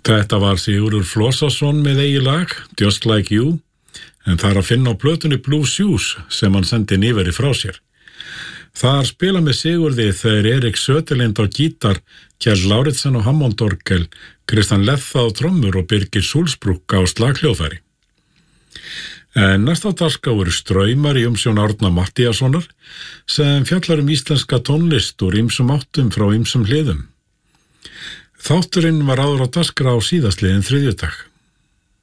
Þetta var Sigurður Flósason með eigið lag, Just Like You, en það að finna á plötunni Blue Shoes sem hann sendi nýveri frá sér. Þar spila með Sigurði þeir Erik Söderlind á gítar, Kjell Lauritsen á Hammondorgel, Kristján Letha á trommur og Birgir Sulzbrugg á slaghljóðfæri. En næst á dagskrá eru straumar í umsjón Árna Matthíassonar sem fjallar íslenska tónlist úr ýmsum áttum frá ýmsum hliðum. Þátturinn var áður á dagskrá síðastliðinn þriðjudag.